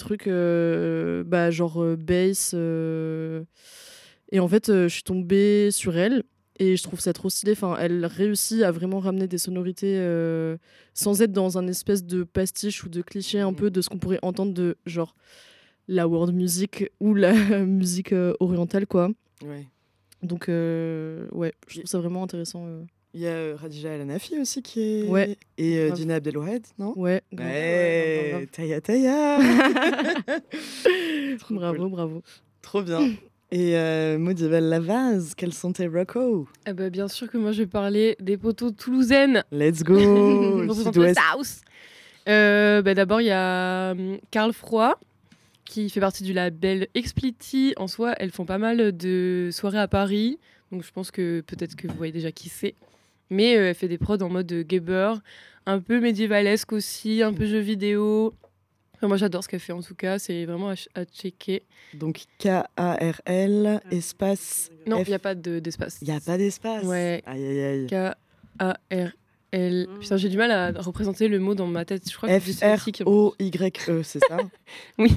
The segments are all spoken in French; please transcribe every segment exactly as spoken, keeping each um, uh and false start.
trucs euh, bah, genre euh, bass. euh, Et en fait, euh, je suis tombée sur elle et je trouve ça trop stylé. Enfin, elle réussit à vraiment ramener des sonorités euh, sans être dans un espèce de pastiche ou de cliché un peu de ce qu'on pourrait entendre de genre la world music ou la musique euh, orientale, quoi. Ouais. Donc, euh, ouais, je trouve ça vraiment intéressant. euh. Il y a euh, Radija El Hanafi aussi qui est. Ouais. Et euh, Grave. Dina Abdelwahed, non? Ouais, grave. Ouais, grave, grave, Taya Taya. Trop bravo, cool. bravo. Trop bien. Et euh, Maudivelle Lavaz, quels sont tes recos? Eh ben, bien sûr que moi je vais parler des poteaux toulousaines. Let's go. Représente le South. Euh, bah, d'abord, il y a hum, Carl Froid, qui fait partie du label Explity. En soi, elles font pas mal de soirées à Paris. Donc, je pense que peut-être que vous voyez déjà qui c'est. Mais euh, elle fait des prods en mode Gabber, un peu médiévalesque aussi, un peu jeu vidéo. Enfin, moi, j'adore ce qu'elle fait en tout cas. C'est vraiment à, ch- à checker. Donc K A R L, espace. Non, il F- n'y a pas de- d'espace. Il n'y a pas d'espace. Ouais. Aïe aïe aïe. K A R L. Putain, j'ai du mal à représenter le mot dans ma tête. Je crois que je suis F R dyslexique. O Y E, c'est ça? Oui.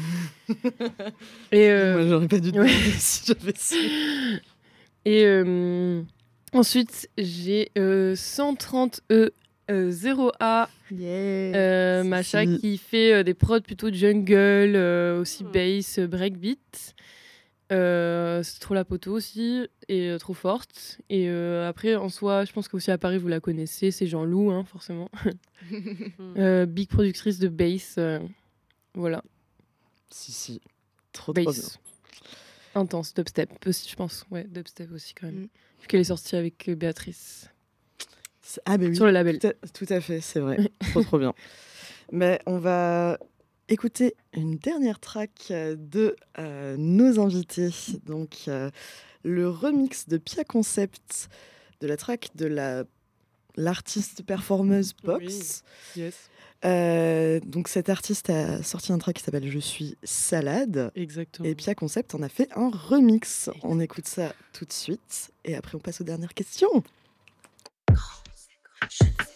Et euh, Moi, j'aurais pas dû te ouais. demander si j'avais su. Et euh, ensuite, j'ai euh, cent trente E euh, zéro A, Yeah. euh, Si, Macha, si. qui fait euh, des prods plutôt jungle, euh, aussi bass, euh, breakbeat. Euh, c'est trop la poteau aussi, et euh, trop forte. Et euh, après, en soi, je pense qu'aussi à Paris, vous la connaissez, c'est Jean-Loup, hein, forcément. euh, big productrice de bass. euh, voilà, Si, si. Trop, trop bien. bass. Intense, dubstep aussi, je pense. Ouais, dubstep aussi, quand même. Mm. Vu qu'elle est sortie avec euh, Béatrice. C'est- Ah, ben oui. Sur le label. Tout à, tout à fait, c'est vrai. trop, trop bien. Mais on va écouter une dernière track euh, de euh, nos invités. Donc, euh, le remix de Pia Concept de la track de la l'artiste performeuse Pox. Yes. Euh, donc, cet artiste a sorti un track qui s'appelle Je suis salade. Exactement. Et Pia Concept en a fait un remix. On écoute ça tout de suite. Et après, on passe aux dernières questions. Je ne sais